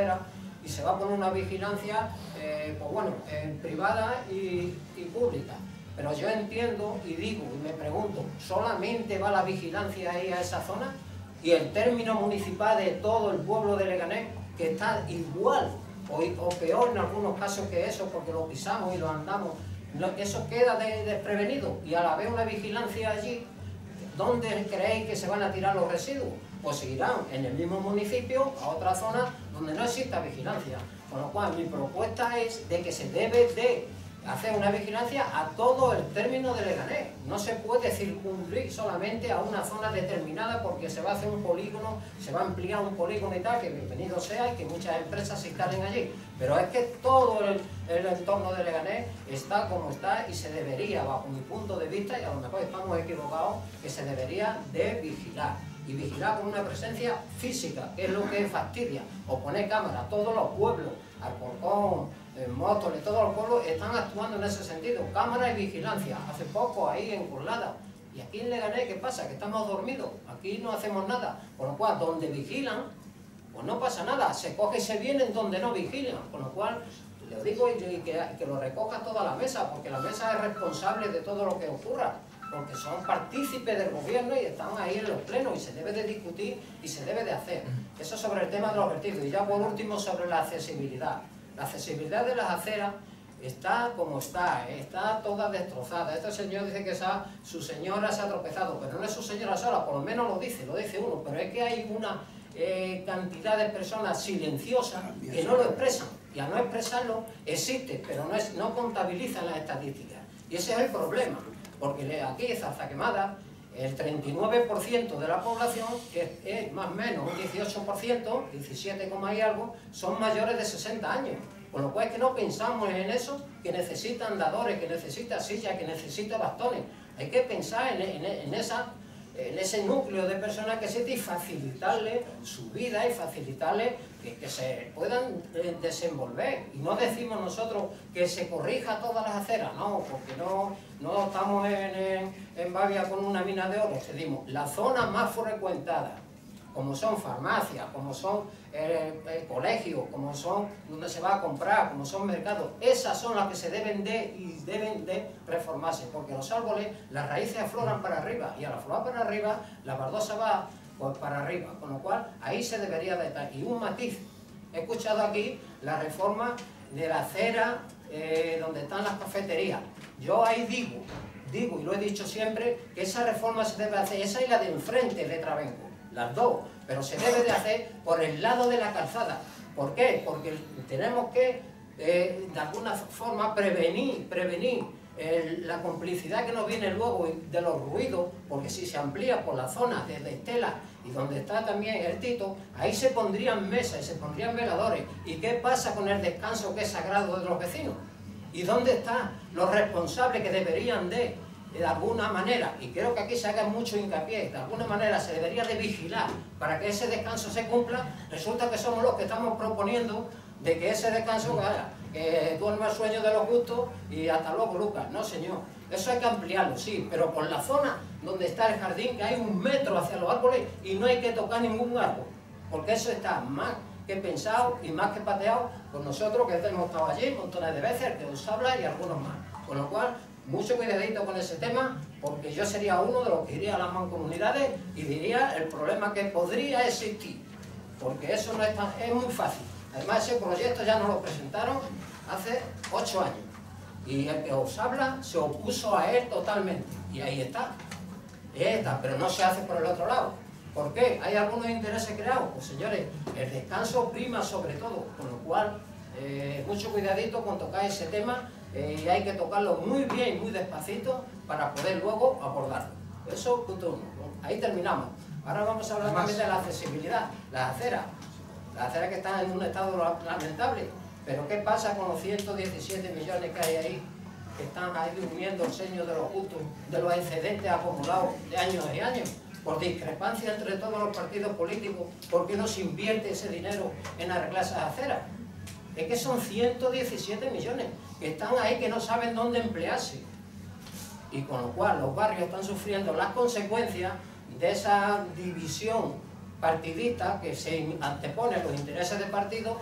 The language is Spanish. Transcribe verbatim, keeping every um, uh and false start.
acera y se va a poner una vigilancia, eh, pues bueno, eh, privada y, y pública. Pero yo entiendo y digo y me pregunto, ¿solamente va la vigilancia ahí a esa zona? Y el término municipal de todo el pueblo de Leganés, que está igual o, o peor en algunos casos que eso, porque lo pisamos y lo andamos, no, eso queda de, desprevenido. Y a la vez una vigilancia allí, ¿dónde creéis que se van a tirar los residuos? Pues se irán en el mismo municipio a otra zona donde no exista vigilancia. Con lo cual mi propuesta es de que se debe de hacer una vigilancia a todo el término de Leganés. No se puede circunscribir solamente a una zona determinada porque se va a hacer un polígono, se va a ampliar un polígono y tal, que bienvenido sea y que muchas empresas se instalen allí. Pero es que todo el, el entorno de Leganés está como está y se debería, bajo mi punto de vista, y a lo mejor estamos equivocados, que se debería de vigilar. Y vigilar con una presencia física, que es lo que fastidia. O poner cámaras. Todos los pueblos, Alcorcón, Móstoles, todos los pueblos están actuando en ese sentido. Cámara y vigilancia. Hace poco ahí en Curlada. Y aquí en Leganés, ¿qué pasa? Que estamos dormidos. Aquí no hacemos nada. Con lo cual, donde vigilan, pues no pasa nada. Se coge y se vienen donde no vigilan. Con lo cual, le digo y que, que lo recoja toda la mesa, porque la mesa es responsable de todo lo que ocurra. Porque son partícipes del gobierno y están ahí en los plenos y se debe de discutir y se debe de hacer. Eso sobre el tema de los vertidos. Y ya por último sobre la accesibilidad. La accesibilidad de las aceras está como está, ¿eh? Está toda destrozada. Este señor dice que esa, su señora se ha tropezado, pero no es su señora sola, por lo menos lo dice, lo dice uno, pero es que hay una eh, cantidad de personas silenciosas que no lo expresan. Y al no expresarlo existe, pero no, es, no contabilizan las estadísticas. Y ese es el problema. Porque aquí en Zarzaquemada, el treinta y nueve por ciento de la población, que es más o menos un dieciocho por ciento, diecisiete, y algo, son mayores de sesenta años. Con lo cual es que no pensamos en eso, que necesita andadores, que necesita sillas, que necesita bastones. Hay que pensar en, en, en, esa, en ese núcleo de personas que existe y facilitarle su vida y facilitarle que, que se puedan eh, desenvolver. Y no decimos nosotros que se corrija todas las aceras, no, porque no, no estamos en, en, en Bavia con una mina de oro. Decimos, las zonas más frecuentadas, como son farmacias, como son eh, eh, colegios, como son donde se va a comprar, como son mercados, esas son las que se deben de y deben de reformarse, porque los árboles, las raíces afloran para arriba, y al aflorar para arriba, la baldosa va pues, para arriba, con lo cual ahí se debería de estar. Y un matiz, he escuchado aquí la reforma de la acera eh, donde están las cafeterías. Yo ahí digo, digo y lo he dicho siempre, que esa reforma se debe hacer, esa y la de enfrente de Trabenco, las dos, pero se debe de hacer por el lado de la calzada. ¿Por qué? Porque tenemos que, eh, de alguna forma, prevenir, prevenir el, la complicidad que nos viene luego de los ruidos, porque si se amplía por la zona desde Estela y donde está también el Tito, ahí se pondrían mesas y se pondrían veladores. ¿Y qué pasa con el descanso que es sagrado de los vecinos? ¿Y dónde están los responsables que deberían de, de alguna manera, y creo que aquí se haga mucho hincapié, de alguna manera se debería de vigilar para que ese descanso se cumpla? Resulta que somos los que estamos proponiendo de que ese descanso vaya, que duerma el sueño de los justos y hasta luego, Lucas. No, señor, eso hay que ampliarlo, sí, pero por la zona donde está el jardín, que hay un metro hacia los árboles y no hay que tocar ningún árbol, porque eso está más que pensado y más que pateado por nosotros, que hemos estado allí montones de veces, el que os habla y algunos más. Con lo cual, mucho cuidadito con ese tema, porque yo sería uno de los que iría a las mancomunidades y diría el problema que podría existir, porque eso no es, tan, es muy fácil. Además, ese proyecto ya nos lo presentaron hace ocho años y el que os habla se opuso a él totalmente, y ahí está, ahí está, pero no se hace por el otro lado. ¿Por qué? ¿Hay algunos intereses creados? Pues señores, el descanso prima sobre todo, con lo cual, eh, mucho cuidadito con tocar ese tema. Eh, y hay que tocarlo muy bien y muy despacito para poder luego abordarlo. Eso, punto uno. Ahí terminamos. Ahora vamos a hablar Además, también de la accesibilidad, las aceras. Las aceras que están en un estado lamentable. Pero ¿qué pasa con los ciento diecisiete millones que hay ahí, que están ahí durmiendo el sueño de los justos, de los excedentes acumulados de años y años? Por discrepancia entre todos los partidos políticos, ¿por qué no se invierte ese dinero en arreglar esas aceras? Es que son ciento diecisiete millones que están ahí, que no saben dónde emplearse. Y con lo cual los barrios están sufriendo las consecuencias de esa división partidista que se antepone a los intereses de partido